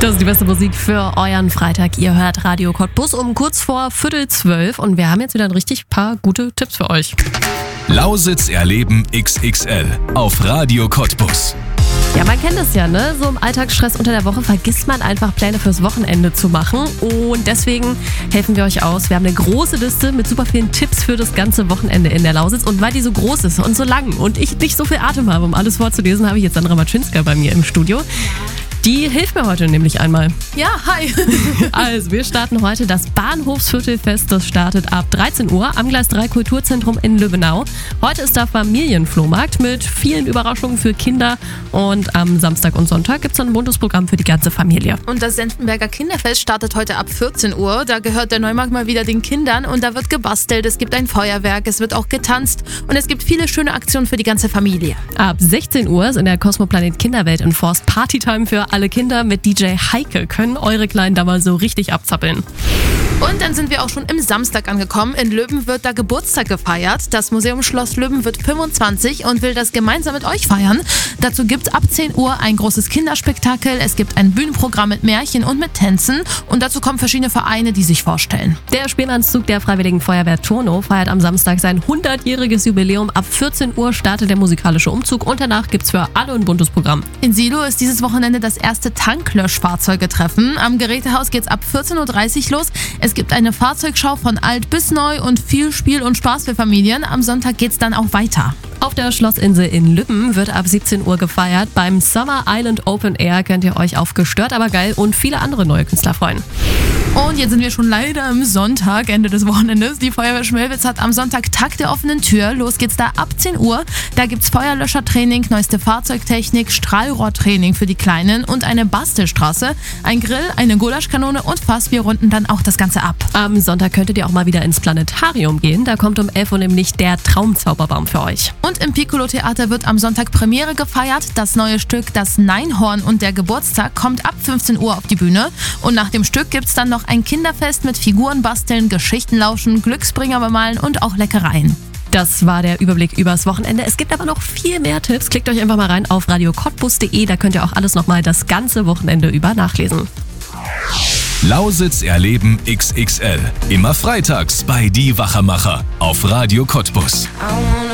Das ist die beste Musik für euren Freitag. Ihr hört Radio Cottbus um kurz vor 11:45 und wir haben jetzt wieder ein richtig paar gute Tipps für euch. Lausitz erleben XXL auf Radio Cottbus. Ja, man kennt es ja, ne? So im Alltagsstress unter der Woche vergisst man einfach Pläne fürs Wochenende zu machen und deswegen helfen wir euch aus. Wir haben eine große Liste mit super vielen Tipps für das ganze Wochenende in der Lausitz und weil die so groß ist und so lang und ich nicht so viel Atem habe, um alles vorzulesen, habe ich jetzt Sandra Matschinska bei mir im Studio. Die hilft mir heute nämlich einmal. Ja, hi. Also, wir starten heute das Bahnhofsviertelfest. Das startet ab 13 Uhr am Gleis 3 Kulturzentrum in Lübbenau. Heute ist da Familienflohmarkt mit vielen Überraschungen für Kinder. Und am Samstag und Sonntag gibt es dann ein buntes Programm für die ganze Familie. Und das Senftenberger Kinderfest startet heute ab 14 Uhr. Da gehört der Neumarkt mal wieder den Kindern und da wird gebastelt, es gibt ein Feuerwerk, es wird auch getanzt und es gibt viele schöne Aktionen für die ganze Familie. Ab 16 Uhr ist in der Cosmoplanet Kinderwelt in Forst Partytime für alle Kinder mit DJ Heike. Können eure Kleinen da mal so richtig abzappeln. Und dann sind wir auch schon im Samstag angekommen. In Löben wird da Geburtstag gefeiert. Das Museum Schloss Löben wird 25 und will das gemeinsam mit euch feiern. Dazu gibt es ab 10 Uhr ein großes Kinderspektakel. Es gibt ein Bühnenprogramm mit Märchen und mit Tänzen. Und dazu kommen verschiedene Vereine, die sich vorstellen. Der Spielanzug der Freiwilligen Feuerwehr Turnow feiert am Samstag sein 100-jähriges Jubiläum. Ab 14 Uhr startet der musikalische Umzug und danach gibt es für alle ein buntes Programm. In Silo ist dieses Wochenende das erste Tanklöschfahrzeuge-Treffen. Am Gerätehaus geht es ab 14.30 Uhr los. Es gibt eine Fahrzeugschau von alt bis neu und viel Spiel und Spaß für Familien. Am Sonntag geht es dann auch weiter. Auf der Schlossinsel in Lübben wird ab 17 Uhr gefeiert. Beim Summer Island Open Air könnt ihr euch auf Gestört aber geil und viele andere neue Künstler freuen. Und jetzt sind wir schon leider am Sonntag, Ende des Wochenendes. Die Feuerwehr Schmelwitz hat am Sonntag Tag der offenen Tür. Los geht's da ab 10 Uhr. Da gibt's Feuerlöschertraining, neueste Fahrzeugtechnik, Strahlrohrtraining für die Kleinen und eine Bastelstraße. Ein Grill, eine Gulaschkanone und Fassbier runden dann auch das Ganze ab. Am Sonntag könntet ihr auch mal wieder ins Planetarium gehen. Da kommt um 11 Uhr nämlich der Traumzauberbaum für euch. Und im Piccolo-Theater wird am Sonntag Premiere gefeiert. Das neue Stück Das Neinhorn und der Geburtstag kommt ab 15 Uhr auf die Bühne. Und nach dem Stück gibt's dann noch ein Kinderfest mit Figuren basteln, Geschichten lauschen, Glücksbringer bemalen und auch Leckereien. Das war der Überblick übers Wochenende. Es gibt aber noch viel mehr Tipps. Klickt euch einfach mal rein auf radiocottbus.de. Da könnt ihr auch alles nochmal das ganze Wochenende über nachlesen. Lausitz erleben XXL. Immer freitags bei Die Wachermacher auf Radio Cottbus.